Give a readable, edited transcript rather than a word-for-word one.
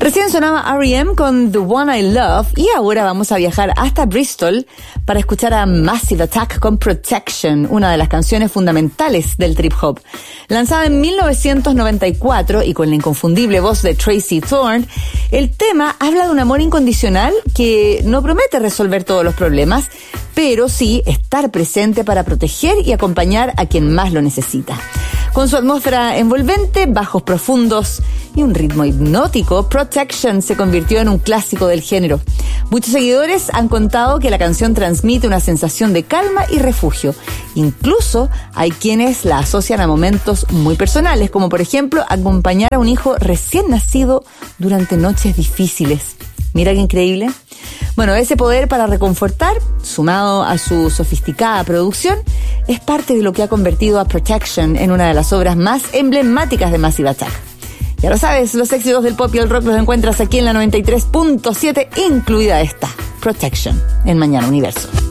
Recién sonaba R.E.M. con The One I Love y ahora vamos a viajar hasta Bristol para escuchar a Massive Attack con Protection, una de las canciones fundamentales del trip hop. Lanzada en 1994 y con la inconfundible voz de Tracy Thorn, el tema habla de un amor incondicional que no promete resolver todos los problemas, pero sí estar presente para proteger y acompañar a quien más lo necesita. Con su atmósfera envolvente, bajos profundos y un ritmo hipnótico, Protection se convirtió en un clásico del género. Muchos seguidores han contado que la canción transmite una sensación de calma y refugio. Incluso hay quienes la asocian a momentos muy personales, como por ejemplo acompañar a un hijo recién nacido durante noches difíciles. Mira qué increíble. Bueno, ese poder para reconfortar, sumado a su sofisticada producción, es parte de lo que ha convertido a Protection en una de las obras más emblemáticas de Massive Attack. Ya lo sabes, los éxitos del pop y el rock los encuentras aquí en la 93.7, incluida esta, Protection, en Mañana Universo.